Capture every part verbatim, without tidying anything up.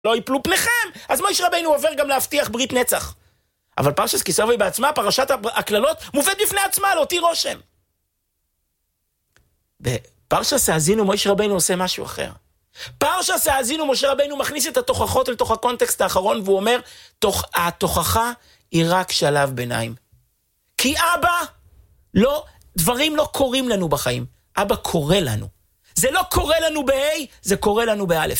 לא יפלו פניכם, אז מוישה רבינו עובר גם להבטיח ברית נצח. אבל פרשת כי סבא בעצמה, פרשת הכללות, מובאת בפני עצמה, להותיר רושם. בפרשת האזינו, מוישה רבינו עושה משהו אחר. פרשת האזינו, משה רבינו מכניס את התוכחות אל תוך הקונטקסט האחרון, והוא אומר, תוך, התוכחה היא רק שלב ביניים. כי אבא, לא, דברים לא קורים לנו בחיים. אבא קורא לנו. זה לא קורה לנו ב-A, זה קורה לנו ב-א'.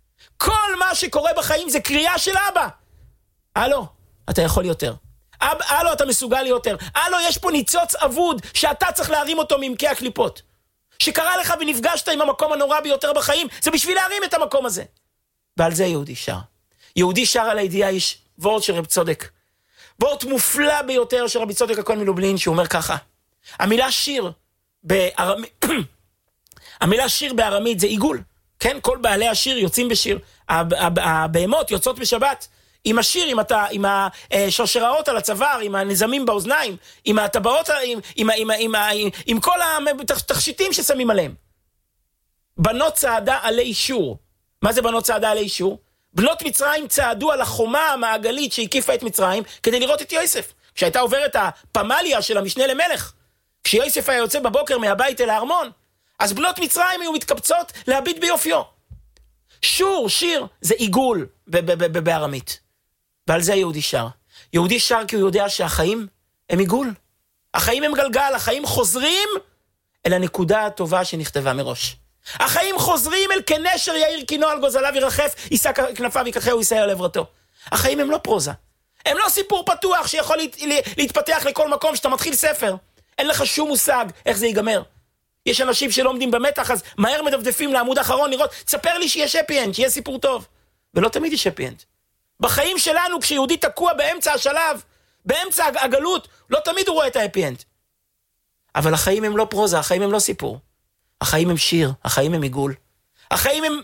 כל מה שקורה בחיים זה קריאה של אבא. הלו, אתה יכול יותר. אב, הלו, אתה מסוגל יותר. הלו, יש פה ניצוץ אבוד שאתה צריך להרים אותו ממקי הקליפות. שקרה לך ונפגשת עם המקום הנורא ביותר בחיים, זה בשביל להרים את המקום הזה. ועל זה יהודי שר. יהודי שר על הידיעה יש וורט של רב צודק. וורט מופלא ביותר של רבי צודק הכהן מלובלין, שהוא אומר ככה. המילה שיר בארמית, המילה שיר בארמית זה עיגול. כן, כל בעלי השיר יוצאים בשיר. הבהמות יוצאות בשבת. עם השיר, עם, אתה, עם השרשראות על הצוואר, עם הנזמים באוזניים, עם הטבעות, עם, עם, עם, עם, עם, עם כל התכשיטים ששמים עליהם. בנות צעדה עלי אישור. מה זה בנות צעדה עלי אישור? בנות מצרים צעדו על החומה המעגלית שהקיפה את מצרים, כדי לראות את יוסף. כשהייתה עוברת הפמליה של המשנה למלך, כשיוסף היה יוצא בבוקר מהבית אל הארמון, אז בנות מצרים היו מתקבצות להביט ביופיו. שור, שיר, זה עיגול בארמית. ועל זה יהודי שר. יהודי שר כי הוא יודע שהחיים הם עיגול. החיים הם גלגל, החיים חוזרים אל הנקודה הטובה שנכתבה מראש. החיים חוזרים אל כנשר יאיר קינו על גוזליו ירחף, יישא כנפיו יקחהו יישא על עברתו. החיים הם לא פרוזה. הם לא סיפור פתוח שיכול להת, להתפתח לכל מקום שאתה מתחיל ספר. אין לך שום מושג איך זה ייגמר. יש אנשים שלא עומדים במתח, אז מהר מדפדפים לעמוד האחרון לראות, תספר לי שיש happy end, שיהיה סיפור טוב. ולא תמיד יש happy end. בחיים שלנו, כשיהודי תקוע באמצע השלב, באמצע הגלות, לא תמיד הוא רואה את ה-happy end. אבל החיים הם לא פרוזה, החיים הם לא סיפור. החיים הם שיר, החיים הם עיגול. החיים הם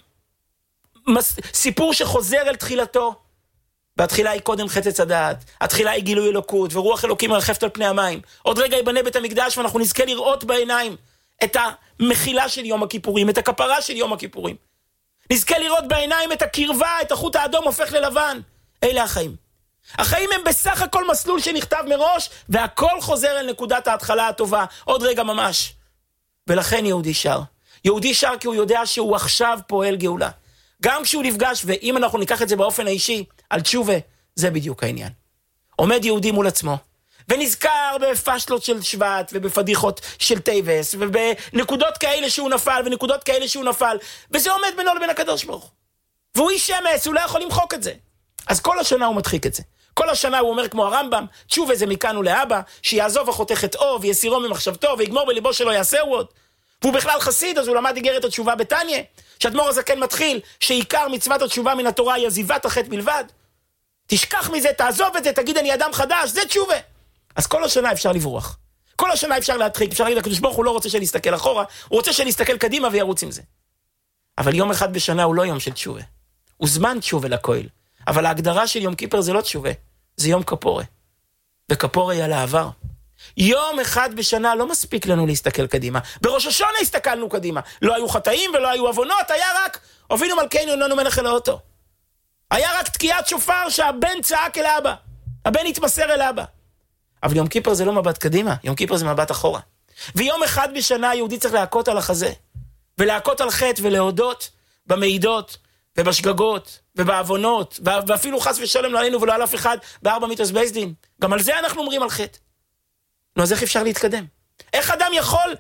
מס... סיפור שחוזר אל תחילתו. והתחילה היא קודם חצץ הדעת, התחילה היא גילוי אלוקות, ורוח אלוקים מרחפת על פני המים. עוד רגע ייבנה בית המקדש, ואנחנו נזכה לראות בעיניים את המחילה של יום הכיפורים, את הכפרה של יום הכיפורים. נזכה לראות בעיניים את הקרבה, את החוט האדום הופך ללבן. אלה החיים. החיים הם בסך הכל מסלול שנכתב מראש, והכל חוזר אל נקודת ההתחלה הטובה, עוד רגע ממש. ולכן יהודי שר. יהודי שר כי הוא יודע שהוא עכשיו פועל גאולה. גם כשהוא נפגש, ואם אנחנו ניקח את זה באופן האישי, על תשובה, זה בדיוק העניין. עומד יהודי מול עצמו, ונזכר בפשלות של שבט, ובפדיחות של טייבס, ובנקודות כאלה שהוא נפל, ונקודות כאלה שהוא נפל, וזה עומד בינו לבין הקדוש ברוך הוא. והוא איש שמס, הוא לא יכול למחוק את זה. אז כל השנה הוא מדחיק את זה. כל השנה הוא אומר כמו הרמב"ם, תשובה זה מכאן ולאבא, שיעזוב החותך את אוב, ויסירו ממחשבתו, ויגמור בליבו שלו יעשהו עוד. והוא בכלל חסיד, אז הוא למד איגרת התשובה בתניה, שאדמו"ר הזקן מתחיל, שעיקר מצוות התשובה מן התורה היא עזיבת החטא בלבד. תשכח מזה, תעזוב את זה, תגיד אני אדם חדש, זה תשובה. אז כל השנה אפשר לברוח. כל השנה אפשר להדחיק, אפשר להגיד, הקדוש ברוך הוא לא רוצה שנסתכל אחורה, הוא רוצה שנסתכל קדימה וירוץ עם זה. אבל יום אחד בשנה הוא לא יום של תשובה. הוא זמן תשובה לכהל. אבל ההגדרה של יום כיפר זה לא תשובה, זה יום כפורה. וכפורה היא על העבר. יום אחד בשנה לא מספיק לנו להסתכל קדימה. בראש השונה הסתכלנו קדימה. לא היו חטאים ולא היו אבונות, היה רק, הובילו מלכנו איננו מלך אל האוטו. היה רק תקיעת שופר שהבן צעק אל אבא. הבן התמסר אל אבא. אבל יום כיפר זה לא מבט קדימה, יום כיפר זה מבט אחורה. ויום אחד בשנה היהודי צריך להכות על החזה, ולהכות על חטא ולהודות במעידות ובשגגות ובאבונות, ואפילו חס ושלום לא עלינו ולא על אף אחד בארבע מיתוס בייס דין. גם על זה אנחנו אומרים על חטא. נו, אז איך אפשר להתקדם? איך אדם יכול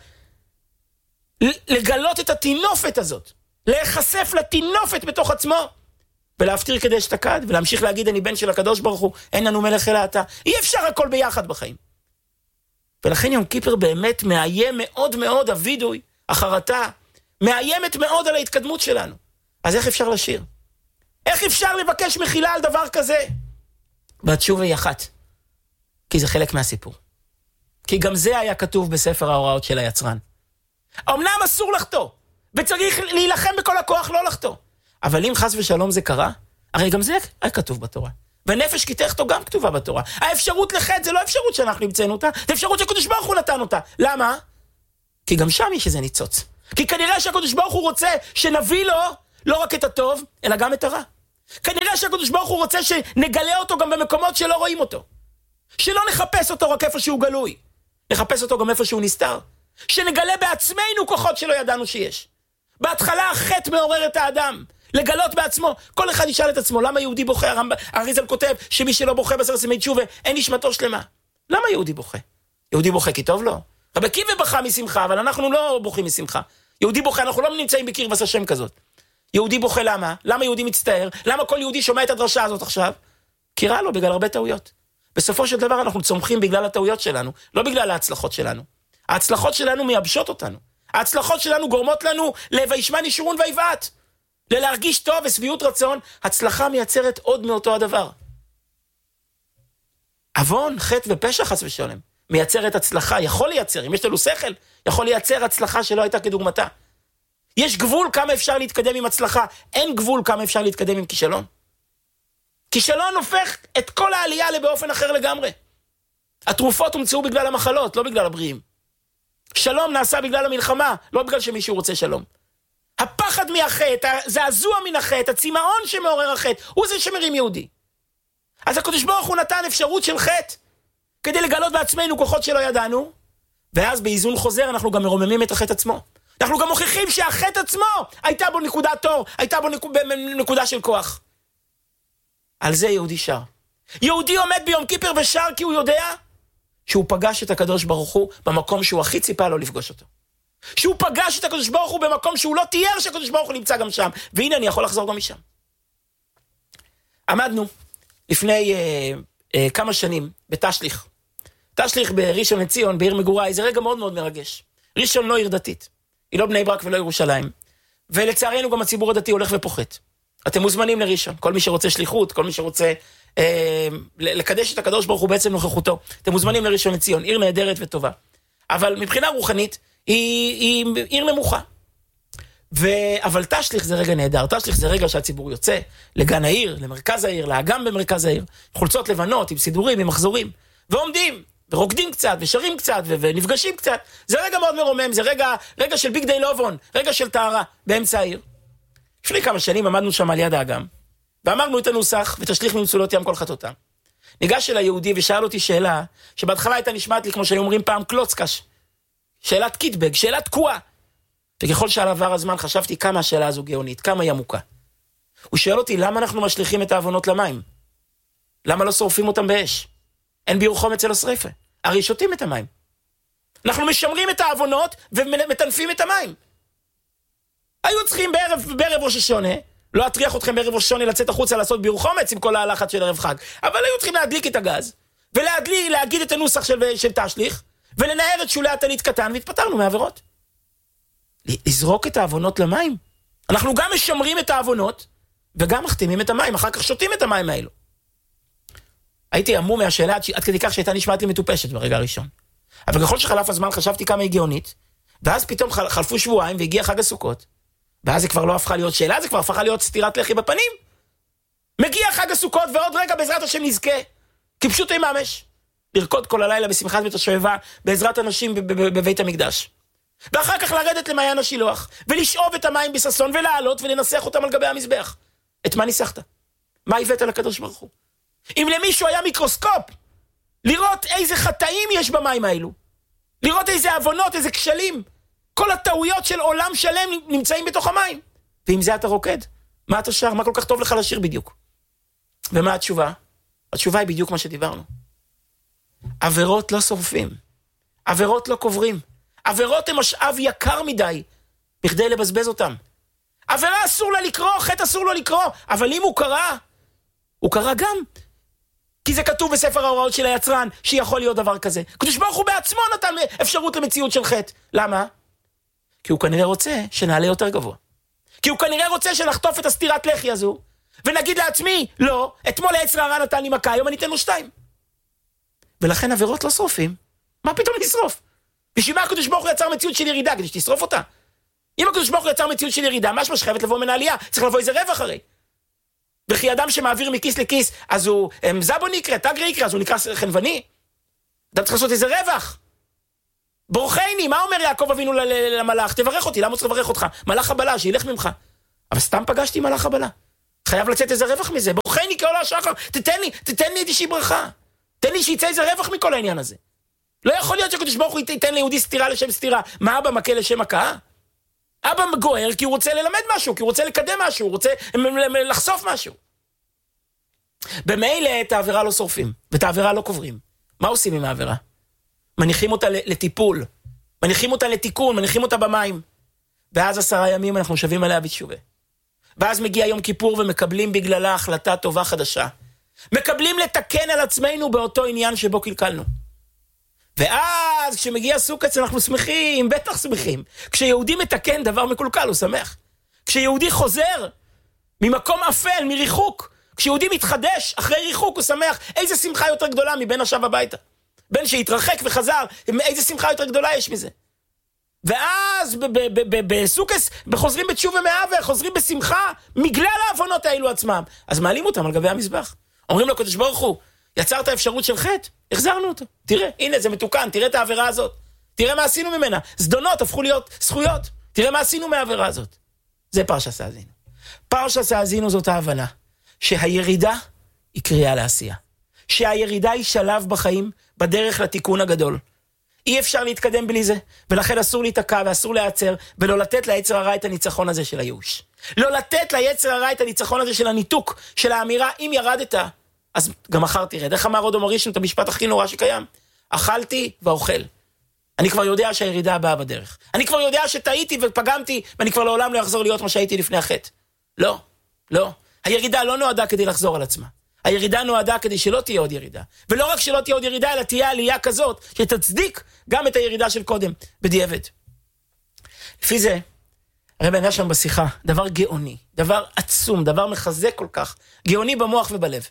לגלות את התינופת הזאת, להיחשף לתינופת בתוך עצמו, ולהפטיר כדי שתקד, ולהמשיך להגיד אני בן של הקדוש ברוך הוא, אין לנו מלך אלא אתה. אי אפשר הכל ביחד בחיים. ולכן יום כיפר באמת מאיים מאוד מאוד, הווידוי, החרטה, מאיימת מאוד על ההתקדמות שלנו. אז איך אפשר לשיר? איך אפשר לבקש מחילה על דבר כזה? והתשובה היא אחת, כי זה חלק מהסיפור. כי גם זה היה כתוב בספר ההוראות של היצרן. אמנם אסור לחטוא, וצריך להילחם בכל הכוח לא לחטוא. אבל אם חס ושלום זה קרה, הרי גם זה היה כתוב בתורה. ונפש כי תחטוא גם כתובה בתורה. האפשרות לחטא זה לא אפשרות שאנחנו נמצאנו אותה, זה אפשרות שהקדוש ברוך הוא נתן אותה. למה? כי גם שם יש איזה ניצוץ. כי כנראה שהקדוש ברוך הוא רוצה שנביא לו לא רק את הטוב, אלא גם את הרע. כנראה שהקדוש ברוך הוא רוצה שנגלה אותו גם במקומות שלא רואים אותו. שלא נחפש אותו רק איפה שהוא גלוי. נחפש אותו גם איפה שהוא נסתר. שנגלה בעצמנו כוחות שלא ידענו שיש. בהתחלה החטא מעורר את האדם. לגלות בעצמו. כל אחד ישאל את עצמו, למה יהודי בוכה? אריזל כותב שמי שלא בוכה בעשרת ימי תשובה, אין נשמתו שלמה. למה יהודי בוכה? יהודי בוכה כי טוב לו. רבי עקיבא בכה משמחה, אבל אנחנו לא בוכים משמחה. יהודי בוכה, אנחנו לא נמצאים בקרבת השם כזאת. יהודי בוכה למה? למה יהודי מצטער? למה כל יהודי שומע את הדרשה הזאת עכשיו? כי רע לו בגלל הרבה טעויות. בסופו של דבר אנחנו צומחים בגלל הטעויות שלנו, לא בגלל ההצלחות שלנו. ההצלחות שלנו מייבשות אותנו. ההצלחות שלנו גורמות לנו ל"וישמן ישורון ויבעט". ללהרגיש טוב ושביעות רצון, הצלחה מייצרת עוד מאותו הדבר. אבון, חטא ופשע חס ושלום, מייצרת הצלחה, יכול לייצר, אם יש לנו שכל, יכול לייצר הצלחה שלא הייתה כדוגמתה. יש גבול כמה אפשר להתקדם עם הצלחה, אין גבול כמה אפשר להתקדם עם כישלון. כישלון הופך את כל העלייה לבאופן אחר לגמרי. התרופות הומצאו בגלל המחלות, לא בגלל הבריאים. שלום נעשה בגלל המלחמה, לא בגלל שמישהו רוצה שלום. הפחד מהחטא, הזעזוע מן החטא, הצמאון שמעורר החטא, הוא זה שמרים יהודי. אז הקדוש ברוך הוא נתן אפשרות של חטא, כדי לגלות בעצמנו כוחות שלא ידענו, ואז באיזון חוזר אנחנו גם מרוממים את החטא עצמו. אנחנו גם מוכיחים שהחטא עצמו הייתה בו נקודת תור, הייתה בו נקוד, נקודה של כוח. על זה יהודי שר. יהודי עומד ביום כיפר ושר כי הוא יודע שהוא פגש את הקדוש ברוך הוא במקום שהוא הכי ציפה לו לפגוש אותו. שהוא פגש את הקדוש ברוך הוא במקום שהוא לא תיאר שהקדוש ברוך הוא נמצא גם שם. והנה אני יכול לחזור גם משם. עמדנו לפני אה, אה, כמה שנים בתשליך. תשליך בראשון לציון, בעיר מגוריי, זה רגע מאוד מאוד מרגש. ראשון לא עיר דתית. היא לא בני ברק ולא ירושלים. ולצערנו גם הציבור הדתי הולך ופוחת. אתם מוזמנים לראשון. כל מי שרוצה שליחות, כל מי שרוצה אה, לקדש את הקדוש ברוך הוא בעצם נוכחותו. אתם מוזמנים לראשון לציון, עיר נהדרת וטובה. אבל מבחינה רוחנית, היא, היא עיר נמוכה. ו... אבל תשליך זה רגע נהדר. תשליך זה רגע שהציבור יוצא לגן העיר, למרכז העיר, לאגם במרכז העיר. חולצות לבנות, עם סידורים, עם מחזורים. ועומדים, ורוקדים קצת, ושרים קצת, ו... ונפגשים קצת. זה רגע מאוד מרומם, זה רגע, רגע של ביג דיי לובון, רגע של טהרה, באמצע העיר. לפני כמה שנים עמדנו שם על יד האגם, ואמרנו את הנוסח, ותשליך ממצולות ים כל חטאותם. ניגש אל היהודי ושאל אותי שאלה, שבהתחלה הייתה נשמעת לי כמו שהיו אומרים פעם קלוצקש. שאלת קיטבג, שאלת תקועה. וככל שעבר הזמן חשבתי כמה השאלה הזו גאונית, כמה היא עמוקה. הוא שואל אותי, למה אנחנו משליכים את האבונות למים? למה לא שורפים אותם באש? אין ביור חומץ אלא שריפה. הרי שותים את המים. אנחנו משמרים את האבונות ומטנפים את המים. היו צריכים בערב, בערב ראש השונה, לא אטריח אתכם בערב ראש השונה לצאת החוצה לעשות ביור חומץ עם כל ההלחץ של ערב חג, אבל היו צריכים להדליק את הגז, ולהדליק, להגיד את הנוסח של, של תשליך, ולנער את שולי הטלית קטן, והתפטרנו מעבירות. לזרוק את האבונות למים. אנחנו גם משמרים את האבונות, וגם מחתימים את המים, אחר כך שותים את המים האלו. הייתי עמום מהשאלה, עד כדי כך שהייתה נשמעת לי מטופשת ברגע הראשון. אבל ככל שחלף הזמן חשבתי כמה הגיונית, ואז פתאום חלפו שבועיים והגיע חג הסוכות, ואז זה כבר לא הפכה להיות שאלה, זה כבר הפכה להיות סתירת לחי בפנים. מגיע חג הסוכות, ועוד רגע בעזרת השם נזכה, כי פשוט יממש. לרקוד כל הלילה בשמחת בית השואבה, בעזרת אנשים בבית המקדש. ואחר כך לרדת למעיין השילוח, ולשאוב את המים בססון, ולעלות ולנסח אותם על גבי המזבח. את מה ניסחת? מה הבאת לקדוש ברוך הוא? אם למישהו היה מיקרוסקופ, לראות איזה חטאים יש במים האלו, לראות איזה אבונות, איזה כשלים, כל הטעויות של עולם שלם נמצאים בתוך המים. ועם זה אתה רוקד. מה אתה שר? מה כל כך טוב לך לשיר בדיוק? ומה התשובה? התשובה היא בדיוק מה שדיברנו. עבירות לא שורפים. עבירות לא קוברים. עבירות הן משאב יקר מדי, בכדי לבזבז אותם. עבירה אסור לה לקרוא, חטא אסור לו לקרוא, אבל אם הוא קרא, הוא קרא גם. כי זה כתוב בספר ההוראות של היצרן, שיכול להיות דבר כזה. קדוש ברוך הוא בעצמו נתן אפשרות למציאות של חטא. למה? כי הוא כנראה רוצה שנעלה יותר גבוה. כי הוא כנראה רוצה שנחטוף את הסתירת לחי הזו, ונגיד לעצמי, לא, אתמול העצר הרע נתן לי מכה, היום אני אתן לו שתיים. ולכן עבירות לא שרופים. מה פתאום לשרוף? בשביל מה הקדוש ברוך הוא יצר מציאות של ירידה, כדי שתשרוף אותה? אם הקדוש ברוך הוא יצר מציאות של ירידה, משמע שחייבת לבוא מן העלייה, צריך לבוא איזה רווח הרי. וכי אדם שמעביר מכיס לכיס, אז הוא זבון יקרה, תגרי יקרה, אז הוא נקרא חנווני. אדם צריך לעשות איזה רווח. בורחני, מה אומר יעקב אבינו למלאך? תברך אותי, למה צריך לברך אותך? מלאך הבלה, שילך ממך. אבל סתם פגשתי מלאך הבלה. חייב לצאת איזה רווח מזה. בורכני כעולה השחר, תתן לי, תתן לי איזושהי ברכה. תן לי שיצא איזה רווח מכל העניין הזה. לא יכול להיות שהקדוש ברוך הוא ייתן ליהודי סתירה לשם סתירה. מה אבא מכה לשם מכה? אבא גוער כי הוא רוצה ללמד משהו, כי הוא רוצה לקדם משהו, הוא רוצה לחשוף משהו. במילא את העבירה לא שורפים, ואת העבירה לא קוברים. מה עושים עם העבירה? מניחים אותה לטיפול, מניחים אותה לתיקון, מניחים אותה במים. ואז עשרה ימים אנחנו שווים עליה בתשובה. ואז מגיע יום כיפור ומקבלים בגללה החלטה טובה חדשה. מקבלים לתקן על עצמנו באותו עניין שבו קלקלנו. ואז כשמגיע סוכת אנחנו שמחים, בטח שמחים. כשיהודי מתקן דבר מקולקל הוא שמח. כשיהודי חוזר ממקום אפל, מריחוק, כשיהודי מתחדש אחרי ריחוק הוא שמח. איזה שמחה יותר גדולה מבין השב הביתה. בין שהתרחק וחזר, איזה שמחה יותר גדולה יש מזה. ואז בסוכס חוזרים בתשובה מאהבה, חוזרים בשמחה מגלל העוונות האלו עצמם. אז מעלים אותם על גבי המזבח. אומרים לו הקדוש ברוך הוא, יצרת אפשרות של חטא, החזרנו אותו. תראה, הנה זה מתוקן, תראה את העבירה הזאת. תראה מה עשינו ממנה. זדונות הפכו להיות זכויות. תראה מה עשינו מהעבירה הזאת. זה פרשת האזינו. פרשת האזינו זאת ההבנה שהירידה היא קריאה לעשייה. שהירידה היא שלב בחיים בדרך לתיקון הגדול. אי אפשר להתקדם בלי זה, ולכן אסור להתעכב ואסור להיעצר, ולא לתת ליצר הרע את הניצחון הזה של הייאוש. לא לתת ליצר הרע את הניצחון הזה של הניתוק, של האמירה, אם ירדת, אז גם מחר תרד. איך אמר עוד אומרישם את המשפט הכי נורא שקיים? אכלתי ואוכל. אני כבר יודע שהירידה הבאה בדרך. אני כבר יודע שטעיתי ופגמתי, ואני כבר לעולם לא אחזור להיות מה שהייתי לפני החטא. לא, לא. הירידה לא נועדה כדי לחזור על עצמה. הירידה נועדה כדי שלא תהיה עוד ירידה. ולא רק שלא תהיה עוד ירידה, אלא תהיה עלייה כזאת, שתצדיק גם את הירידה של קודם, בדיעבד. לפי זה, הרב היה שם בשיחה, דבר גאוני, דבר עצום, דבר מחזק כל כך, גאוני במוח ובלב.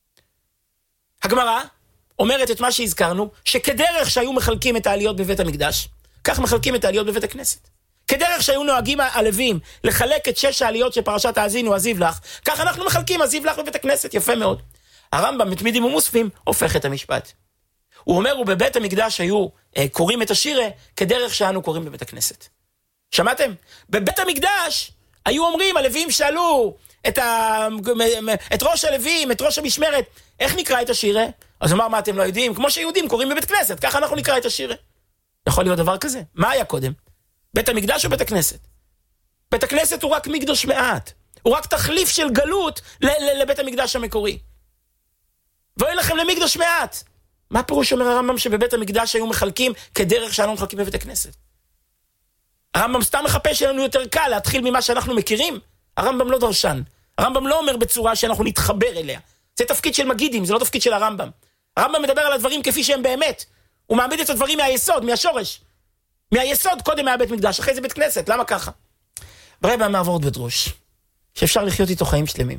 הגמרא אומרת את מה שהזכרנו, שכדרך שהיו מחלקים את העליות בבית המקדש, כך מחלקים את העליות בבית הכנסת. כדרך שהיו נוהגים הלווים לחלק את שש העליות של פרשת האזינו, הזיו לך, כך אנחנו מחלקים הזיו לך בבית הכנסת, יפה מאוד. הרמב"ם בתמידים ומוספים הופך את המשפט. הוא אומר, ובבית המקדש היו אה, קוראים את השירה, כדרך שאנו קוראים בבית הכנסת. שמעתם? בבית המקדש היו אומרים, הלווים שאלו את, ה... את ראש הלווים, את ראש המשמרת, איך נקרא את השירה? אז אמר, מה אתם לא יודעים? כמו שיהודים קוראים בבית כנסת, ככה אנחנו נקרא את השירה. יכול להיות דבר כזה. מה היה קודם? בית המקדש או בית הכנסת? בית הכנסת הוא רק מקדוש מעט. הוא רק תחליף של גלות לבית המקדש המקורי. ואוי לכם למקדוש מעט. מה פירוש אומר הרמב"ם שבבית המקדש היו מחלקים כדרך שאנו מחלקים בבית הכנסת? הרמב"ם סתם מחפש שלנו יותר קל להתחיל ממה שאנחנו מכירים. הרמב"ם לא דרשן. הרמב"ם לא אומר בצורה שאנחנו נתחבר אליה. זה תפקיד של מגידים, זה לא תפקיד של הרמב"ם. הרמב"ם מדבר על הדברים כפי שהם באמת. הוא מעמיד את הדברים מהיסוד, מהשורש. מהיסוד קודם היה בית מקדש, אחרי זה בית כנסת, למה ככה? ברבא אמר ורד בדרוש, שאפשר לחיות איתו חיים שלמים.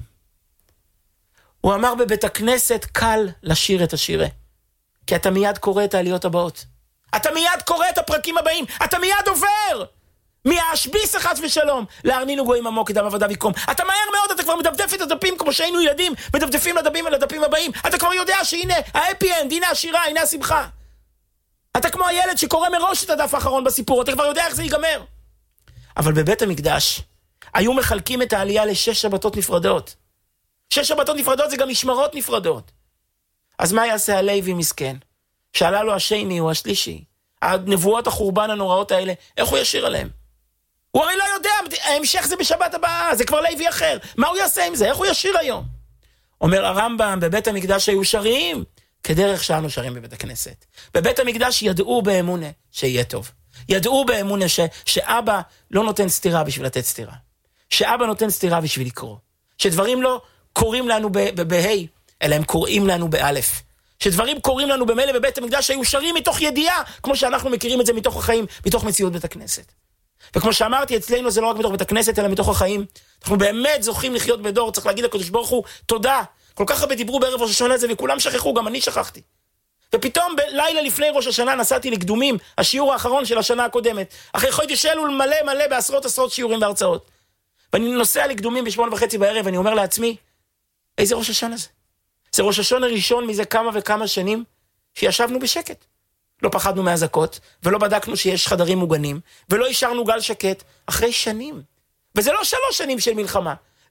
הוא אמר בבית הכנסת קל לשיר את השירה, כי אתה מיד קורא את העליות הבאות. אתה מיד קורא את הפרקים הבאים, אתה מיד עובר מהשביס אחד ושלום, להרנינו גויים עמוק כדם עבודה ויקום. אתה מהר מאוד, אתה כבר מדפדף את הדפים כמו שהיינו ילדים, מדפדפים לדפים ולדפים הבאים. אתה כבר יודע שהנה האפי אנד, הנה השירה, הנה השמחה. אתה כמו הילד שקורא מראש את הדף האחרון בסיפור, אתה כבר יודע איך זה ייגמר. אבל בבית המקדש היו מחלקים את העלייה לשש שבתות נפרדות. שש שבתות נפרדות זה גם משמרות נפרדות. אז מה יעשה הלוי מסכן? שאלה לו השני או השלישי, הנבואות החורבן הנוראות האלה, איך הוא ישיר עליהם? הוא הרי לא יודע, ההמשך זה בשבת הבאה, זה כבר לוי אחר. מה הוא יעשה עם זה? איך הוא ישיר היום? אומר הרמב"ם, בבית המקדש היו שרים, כדרך שאנו שרים בבית הכנסת. בבית המקדש ידעו באמונה שיהיה טוב. ידעו באמונה ש, שאבא לא נותן סתירה בשביל לתת סתירה. שאבא נותן סתירה בשביל לקרוא. שדברים לא קוראים לנו בהי, אלא הם קוראים לנו באלף. שדברים קוראים לנו במילא בבית המקדש היו שרים מתוך ידיעה, כמו שאנחנו מכירים את זה מתוך החיים, מתוך מציאות בית הכנסת. וכמו שאמרתי, אצלנו זה לא רק מתוך בית הכנסת, אלא מתוך החיים. אנחנו באמת זוכים לחיות בדור, צריך להגיד לקדוש ברוך הוא, תודה. כל כך הרבה דיברו בערב ראש השנה הזה, וכולם שכחו, גם אני שכחתי. ופתאום בלילה לפני ראש השנה נסעתי לקדומים, השיעור האחרון של השנה הקודמת. אחרי חודש אלול מלא מלא בעשרות עשרות שיעורים והרצאות. ואני נוסע לקדומים בשמונה וחצי בערב, ואני אומר לעצמי, איזה ראש השנה זה? זה ראש השנה ראשון מזה כמה וכמה שנים, שישבנו בשקט. לא פחדנו מהזקות, ולא בדקנו שיש חדרים מוגנים, ולא השארנו גל שקט, אחרי שנים. וזה לא שלוש שנים של מלחמה,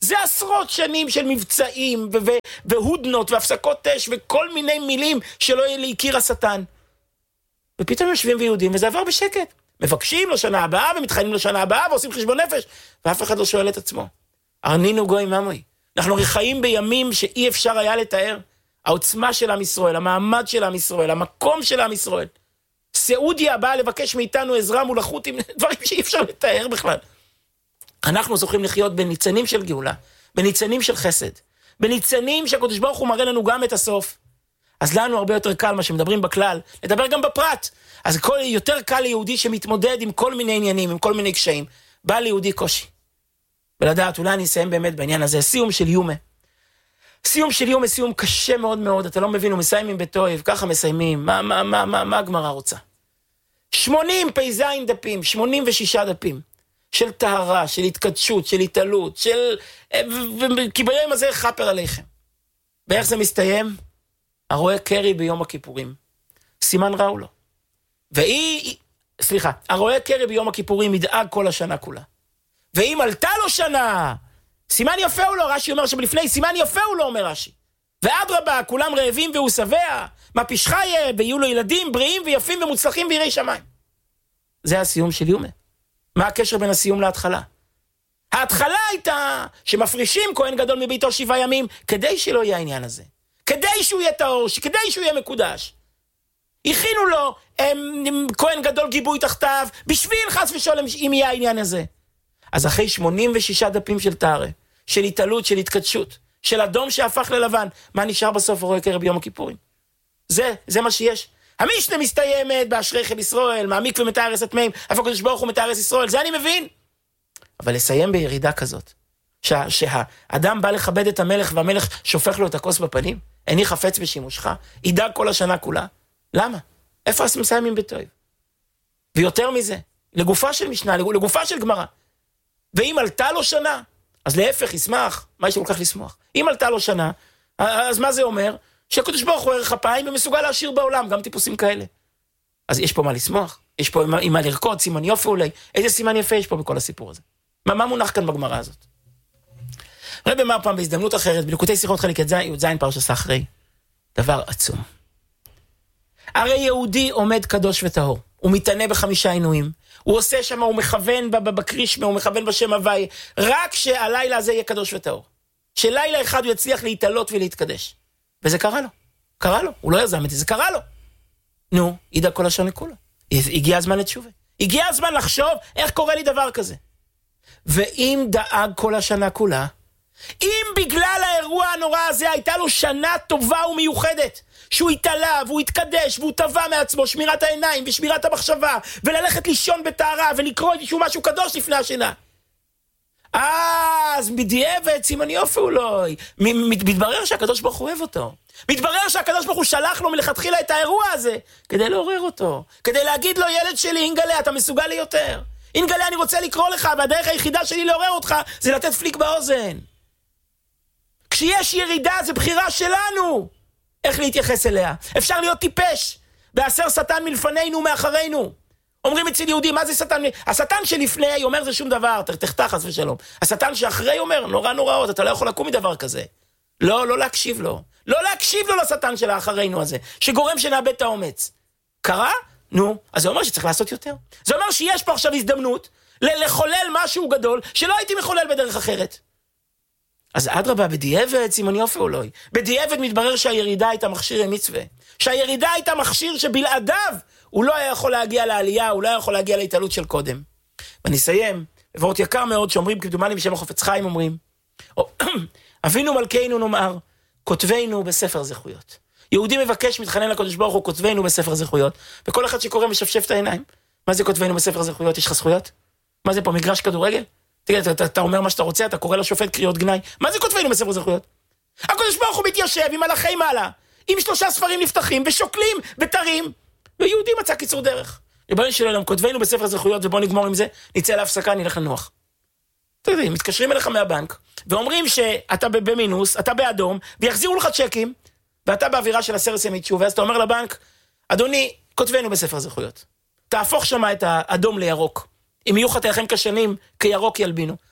זה עשרות שנים של מבצעים ו- ו- והודנות והפסקות אש וכל מיני מילים שלא הכיר השטן. ופתאום יושבים ויהודים וזה עבר בשקט. מבקשים לשנה הבאה ומתחיינים לשנה הבאה ועושים חשבון נפש, ואף אחד לא שואל את עצמו. ארנינו גוי ממוי. אנחנו חיים בימים שאי אפשר היה לתאר. העוצמה של עם ישראל, המעמד של עם ישראל, המקום של עם ישראל. סעודיה באה לבקש מאיתנו עזרה מול החות'ים, דברים שאי אפשר לתאר בכלל. אנחנו זוכים לחיות בניצנים של גאולה, בניצנים של חסד, בניצנים שהקדוש ברוך הוא מראה לנו גם את הסוף. אז לנו הרבה יותר קל מה שמדברים בכלל, לדבר גם בפרט. אז כל, יותר קל ליהודי שמתמודד עם כל מיני עניינים, עם כל מיני קשיים. בא ליהודי קושי. ולדעת, אולי אני אסיים באמת בעניין הזה. סיום של יומה. סיום של יומה, סיום קשה מאוד מאוד. אתה לא מבין, הוא מסיימים בתויב, ככה מסיימים. מה, מה, מה, מה, מה הגמרא רוצה? שמונים פייזיים דפים, שמונים ושישה דפים. של טהרה, של התקדשות, של התעלות, של... כי ביום הזה חפר עליכם. ואיך זה מסתיים? הרואה קרי ביום הכיפורים. סימן רע הוא לו. והיא, סליחה, הרואה קרי ביום הכיפורים ידאג כל השנה כולה. ואם עלתה לו שנה, סימן יפה הוא לו, רש"י אומר שבלפני, סימן יפה הוא לו, אומר רש"י. ואדרבה, כולם רעבים והוא שבע, מה פשחה יהיה, ויהיו לו ילדים בריאים ויפים ומוצלחים ויראי שמיים. זה הסיום של יומה. מה הקשר בין הסיום להתחלה? ההתחלה הייתה שמפרישים כהן גדול מביתו שבעה ימים, כדי שלא יהיה העניין הזה. כדי שהוא יהיה טהור, כדי שהוא יהיה מקודש. הכינו לו הם, הם, כהן גדול גיבוי תחתיו, בשביל חס ושלום אם יהיה העניין הזה. אז אחרי שמונים ושישה דפים של טהרה, של התעלות, של התקדשות, של אדום שהפך ללבן, מה נשאר בסוף רואה קרב ביום הכיפורים? זה, זה מה שיש. המשנה מסתיימת באשריכם ישראל, מעמיק ומתארס הטמאים, אף הקדוש ברוך הוא מתארס ישראל, זה אני מבין. אבל לסיים בירידה כזאת, שה, שהאדם בא לכבד את המלך והמלך שופך לו את הכוס בפנים, איני חפץ בשימושך, ידאג כל השנה כולה. למה? איפה אתם מסיימים בתויב? ויותר מזה, לגופה של משנה, לגופה של גמרא. ואם עלתה לו שנה, אז להפך ישמח, מה יש לו כל כך לשמוח? אם עלתה לו שנה, אז מה זה אומר? שהקדוש ברוך הוא ערך אפיים ומסוגל להשאיר בעולם, גם טיפוסים כאלה. אז יש פה מה לשמוח, יש פה עם מה לרקוד, סימן יופי אולי, איזה סימן יפה יש פה בכל הסיפור הזה? מה, מה מונח כאן בגמרא הזאת? רבי אמר פעם בהזדמנות אחרת, בליקוטי שיחות חלק י"ז פרשת אחרי, דבר עצום. הרי יהודי עומד קדוש וטהור, הוא מתענה בחמישה עינויים, הוא עושה שם, הוא מכוון בקרישמה, הוא מכוון בשם הוואי, רק שהלילה הזה יהיה קדוש וטהור. שלילה אחד הוא יצליח להתעלות ולהתקדש. וזה קרה לו, קרה לו, הוא לא יזם את זה, זה קרה לו. נו, ידע כל השונה כולה. הגיע הזמן לתשובה. הגיע הזמן לחשוב איך קורה לי דבר כזה. ואם דאג כל השנה כולה, אם בגלל האירוע הנורא הזה הייתה לו שנה טובה ומיוחדת, שהוא התעלה והוא התקדש והוא טבע מעצמו שמירת העיניים ושמירת המחשבה, וללכת לישון בטהרה ולקרוא איזשהו משהו קדוש לפני השינה, אז בדיעבד סימן יופי אולי, מתברר שהקדוש ברוך הוא אוהב אותו, מתברר שהקדוש ברוך הוא שלח לו מלכתחילה את האירוע הזה כדי לעורר אותו, כדי להגיד לו, ילד שלי, אינגלה, אתה מסוגל לי יותר, אינגלה, אני רוצה לקרוא לך, והדרך היחידה שלי לעורר אותך זה לתת פליק באוזן. כשיש ירידה זה בחירה שלנו איך להתייחס אליה. אפשר להיות טיפש ועשר שטן מלפנינו מאחרינו. אומרים אצל יהודים, מה זה שטן? השטן שלפני אומר זה שום דבר, תחתך חס ושלום. השטן שאחרי אומר, נורא נוראות, אתה לא יכול לקום מדבר כזה. לא, לא להקשיב לו. לא להקשיב לו לשטן של האחרינו הזה, שגורם שנאבד את האומץ. קרה? נו, אז זה אומר שצריך לעשות יותר. זה אומר שיש פה עכשיו הזדמנות לחולל משהו גדול שלא הייתי מחולל בדרך אחרת. אז אדרבה, בדיעבד סימן יופי אולי. בדיעבד מתברר שהירידה הייתה מכשיר מצווה. שהירידה הייתה מכשיר שבלעדיו הוא לא היה יכול להגיע לעלייה, הוא לא היה יכול להגיע להתעלות של קודם. ואני אסיים, ועוד יקר מאוד שאומרים, כדומני בשם החפץ חיים אומרים, אבינו מלכנו נאמר, כותבנו בספר זכויות. יהודי מבקש, מתחנן לקדוש ברוך הוא, כותבנו בספר זכויות, וכל אחד שקורא משפשף את העיניים. מה זה כותבנו בספר זכויות? יש לך זכויות? מה זה פה, מגרש כדורגל? תגיד, אתה, אתה אומר מה שאתה רוצה, אתה קורא לשופט קריאות גנאי. מה זה כותבנו בספר זכויות? הקדוש ברוך הוא מתיישב עם מלאכי מעלה, עם שלושה ספרים נפתחים ושוקלים ותרים, ויהודי מצא קיצור דרך. ריבונו של עולם, כותבנו בספר זכויות, ובוא נגמור עם זה, נצא להפסקה, נלך לנוח. אתה יודע, מתקשרים אליך מהבנק, ואומרים שאתה במינוס, אתה באדום, ויחזירו לך צ'קים, ואתה באווירה של עשרת ימי תשובה, ואז אתה אומר לבנק, אדוני, כותבנו בספר זכויות. תהפוך שמה את האדום לירוק. אם יהיו חטאיכם כשנים, כירוק ילבינו.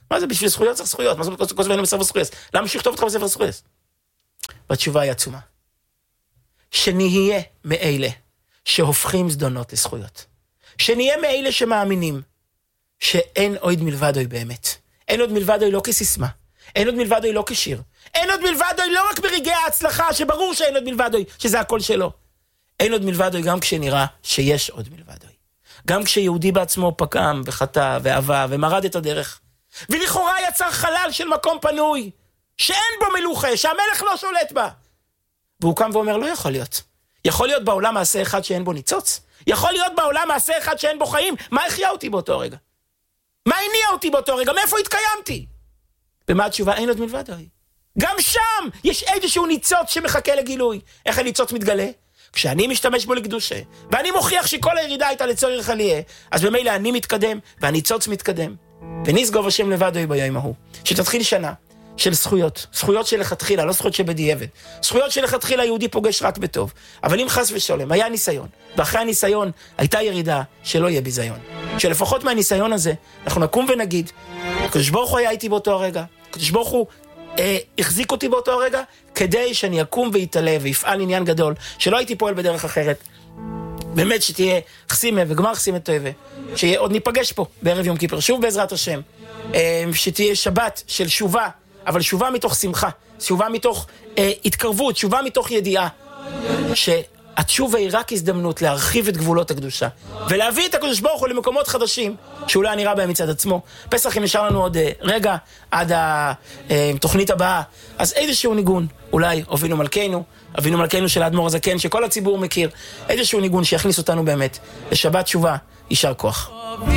מה זה בשביל זכויות צריך זכויות? מה זה כל זמן בספר זכויות? למה שיכתוב אותך בספר זכויות? והתשובה היא עצומה. שנהיה מאלה שהופכים זדונות לזכויות. שנהיה מאלה שמאמינים שאין עוד מלבדוי באמת. אין עוד מלבדוי לא כסיסמה. אין עוד מלבדוי לא כשיר. אין עוד מלבדוי לא רק ברגעי ההצלחה, שברור שאין עוד מלבדוי, שזה הכל שלו. אין עוד מלבדוי גם כשנראה שיש עוד מלבדוי. גם כשיהודי בעצמו פקם וחטא ועבה ומרד את הדרך. ולכאורה יצר חלל של מקום פנוי, שאין בו מלוכה, שהמלך לא שולט בה. והוא קם ואומר, לא יכול להיות. יכול להיות בעולם מעשה אחד שאין בו ניצוץ? יכול להיות בעולם מעשה אחד שאין בו חיים? מה החיה אותי באותו רגע? מה הניע אותי באותו רגע? מאיפה התקיימתי? ומה התשובה? אין עוד מלבדוי. גם שם יש איזשהו ניצוץ שמחכה לגילוי. איך הניצוץ מתגלה? כשאני משתמש בו לקדושה, ואני מוכיח שכל הירידה הייתה לצורך עליה, אז במילא אני מתקדם, והניצוץ מתקדם. ונסגוב השם לבדוי ביום ההוא. שתתחיל שנה של זכויות, זכויות שלכתחילה, לא זכויות שבדיעבד. זכויות שלכתחילה יהודי פוגש רק בטוב. אבל אם חס ושלום, היה ניסיון, ואחרי הניסיון הייתה ירידה שלא יהיה ביזיון. שלפחות מהניסיון הזה, אנחנו נקום ונגיד, הקדוש ברוך הוא היה איתי באותו הרגע, הקדוש ברוך הוא אה, החזיק אותי באותו הרגע, כדי שאני אקום ויתעלה ויפעל עניין גדול, שלא הייתי פועל בדרך אחרת. באמת שתהיה חסימה וגמר חסימה טובה, שעוד ניפגש פה בערב יום כיפר, שוב בעזרת השם, אה, שתהיה שבת של שובה, אבל שובה מתוך שמחה, שובה מתוך אה, התקרבות, שובה מתוך ידיעה, שהתשובה היא רק הזדמנות להרחיב את גבולות הקדושה, ולהביא את הקדוש ברוך הוא למקומות חדשים, שאולי נראה בהם מצד עצמו. פסח אם נשאר לנו עוד אה, רגע, עד התוכנית הבאה, אז איזשהו ניגון, אולי אבינו מלכנו, אבינו מלכנו של האדמו"ר הזקן, שכל הציבור מכיר, איזשהו ניגון שיכניס אותנו באמת לשבת שובה, יישר כוח.